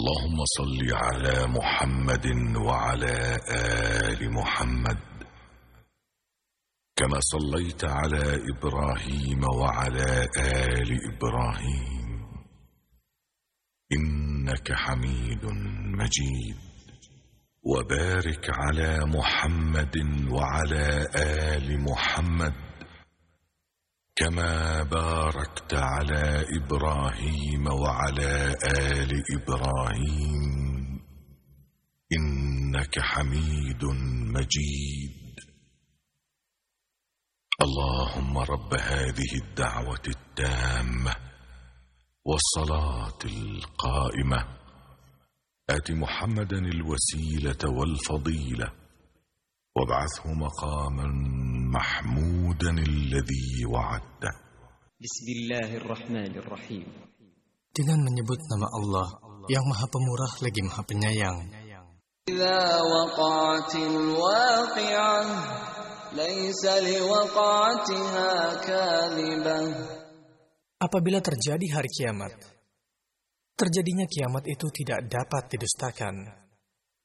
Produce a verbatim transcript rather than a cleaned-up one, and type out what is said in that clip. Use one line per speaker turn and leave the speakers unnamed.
اللهم صل على محمد وعلى آل محمد كما صليت على إبراهيم وعلى آل إبراهيم إنك حميد مجيد. وبارك على محمد وعلى آل محمد كما باركت على إبراهيم وعلى آل إبراهيم إنك حميد مجيد. اللهم رب هذه الدعوة التامة والصلاة القائمة آت محمدا الوسيلة والفضيلة وابعثه مقاما محمودا الذي وعدته.
Bismillahirrahmanirrahim.
Dengan menyebut nama Allah yang Maha Pemurah lagi Maha Penyayang.
إذا وقعت الواقعة ليس لوقعتها كاذبة.
Apabila terjadi hari kiamat, terjadinya kiamat itu tidak dapat didustakan.